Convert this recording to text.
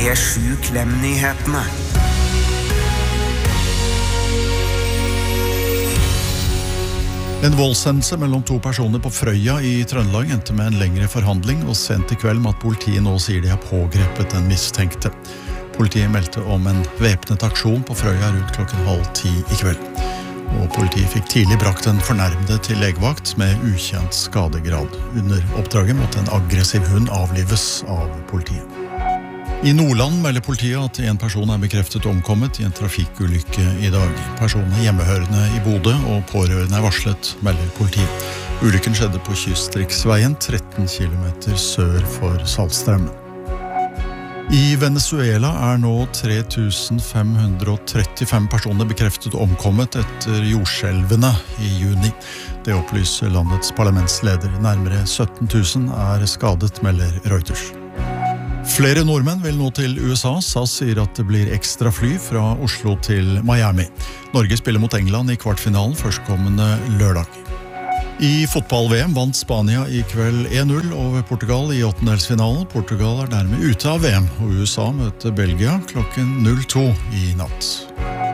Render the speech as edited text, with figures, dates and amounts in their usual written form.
P7 Klem-nyhetene. En voldshendelse mellom to personer på Frøya i Trøndelag endte med en lengre forhandling, og sent i kveld med at politiet nå sier de har pågrepet den mistenkte. Politiet meldte om en væpnet aksjon på Frøya rundt 9:30 i kveld. Og politiet fikk tidlig brakt den fornærmede til legevakt med ukjent skadegrad. Under oppdraget måtte en aggressiv hund avlives av politiet. I Nordland melder politiet at en person bekreftet omkommet i en trafikkulykke i dag. Personen hjemmehørende i Bodø og pårørende varslet, melder politiet. Ulykken skjedde på Kystriksveien 13 km sør for Saltstraumen. I Venezuela nå 3535 personer bekreftet omkommet etter jordskjelvene i juni. Det opplyser landets parlamentsleder. Nærmere 17 000 skadet, melder Reuters. Flere nordmenn vil nå til USA. SAS sier at det blir ekstra fly fra Oslo til Miami. Norge spiller mot England i kvartfinalen førstkommende lørdag. I fotball-VM vant Spania i kveld 1-0 over Portugal i åttendelsfinalen. Portugal dermed ute av VM, og USA møter Belgia klokken 02 i natt.